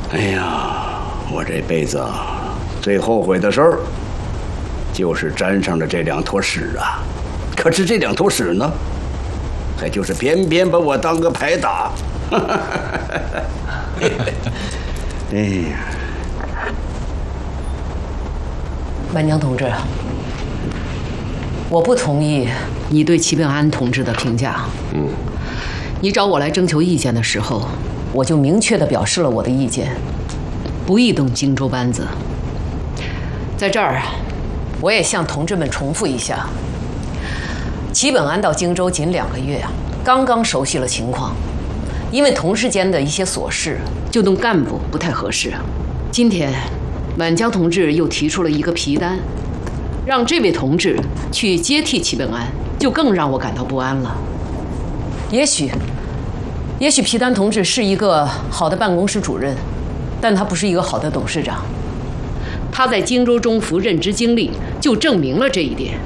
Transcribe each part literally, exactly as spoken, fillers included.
哎呀，我这辈子最后悔的事儿，就是沾上了这两坨屎啊！可是这两坨屎呢，还就是偏偏把我当个牌打。哎呀， 满江同志，我不同意你对齐本安同志的评价。 嗯， 你找我来征求意见的时候，我就明确地表示了我的意见，不宜动荆州班子。在这儿啊，我也向同志们重复一下：齐本安到荆州仅两个月，刚刚熟悉了情况，因为同事间的一些琐事，就动干部不太合适。今天，满江同志又提出了一个皮单，让这位同志去接替齐本安，就更让我感到不安了。也许。也许皮丹同志是一个好的办公室主任，但他不是一个好的董事长。他在荆州中服任职经历就证明了这一点。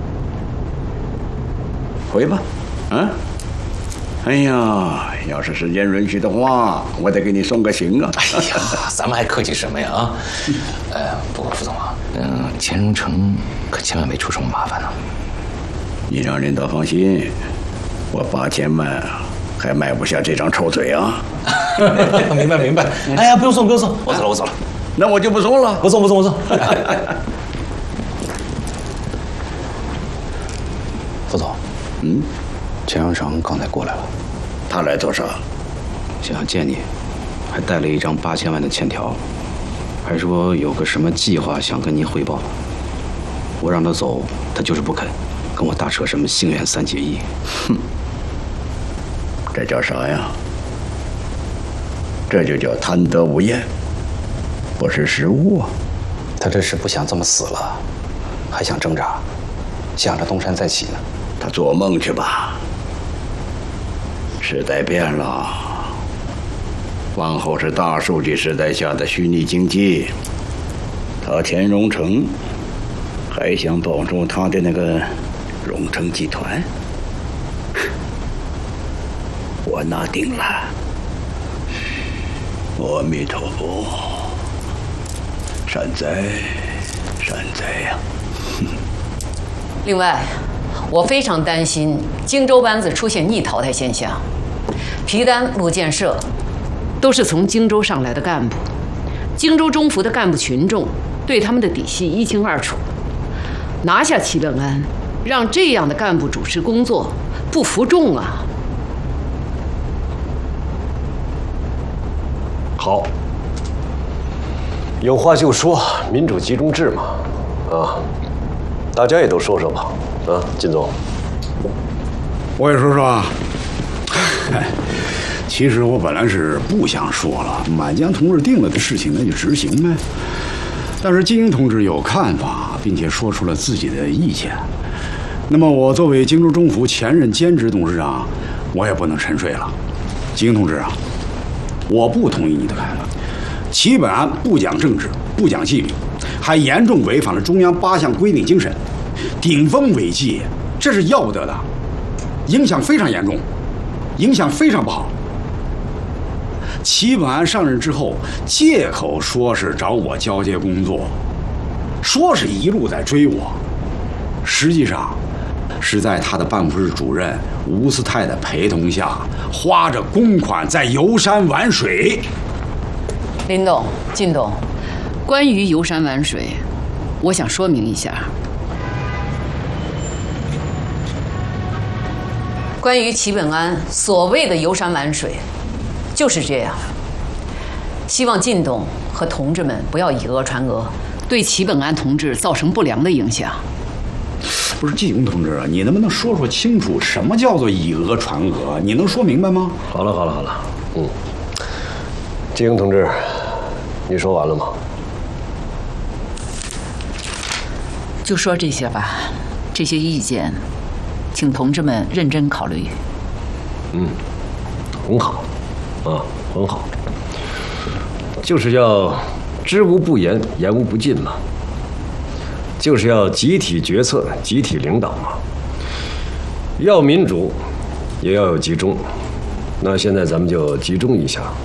回吧，啊！哎呀，要是时间允许的话，我得给你送个行啊！ 哎呀，咱们还客气什么呀啊？呃，不过副总啊，嗯，钱荣成可千万别出什么麻烦呢。 你让领导放心，我八千万。还卖不下这张臭嘴啊！ 明白明白。哎呀，不用送不用送，我走了我走了。 那我就不送了， 不送不送不送。副总， 嗯， 钱荣成刚才过来了， 他来做啥？ 想要见你，还带了一张八千万的欠条，还说有个什么计划想跟您汇报。我让他走，他就是不肯，跟我大扯什么兴远三结义。 哼。这叫啥呀？这就叫贪得无厌，不识时务啊！ 他这是不想这么死了，还想挣扎，想着东山再起呢。 他做梦去吧！时代变了，往后是大数据时代下的虚拟经济。他钱荣成还想保住他的那个荣成集团。我拿定了，阿弥陀佛，善哉善哉呀！ 另外，我非常担心荆州班子出现逆淘汰现象。皮丹、陆建设都是从荆州上来的干部，荆州中服的干部群众对他们的底细一清二楚。拿下齐本安，让这样的干部主持工作，不服众啊！ 好，有话就说，民主集中制嘛，啊，大家也都说说吧，啊，靳总， 我也说说啊。其实我本来是不想说了，满江同志定了的事情那就执行呗。但是金英同志有看法，并且说出了自己的意见。那么我作为荆州中服前任兼职董事长，我也不能沉睡了。金英同志啊，我不同意你的看法。齐本安不讲政治，不讲纪律，还严重违反了中央八项规定精神，顶风违纪，这是要不得的，影响非常严重，影响非常不好。齐本安上任之后，借口说是找我交接工作，说是一路在追我，实际上是在他的办公室主任吴斯泰的陪同下，花着公款在游山玩水。 林董、靳董，关于游山玩水，我想说明一下。关于齐本安所谓的游山玩水，就是这样。希望靳董和同志们不要以讹传讹，对齐本安同志造成不良的影响。 不是季勇同志啊，你能不能说说清楚，什么叫做以讹传讹？你能说明白吗？ 好了好了好了，嗯，季勇同志，你说完了吗？ 就说这些吧，这些意见，请同志们认真考虑。 嗯，很好，啊，很好，就是要知无不言，言无不尽嘛。就是要集体决策、集体领导嘛，要民主，也要有集中。那现在咱们就集中一下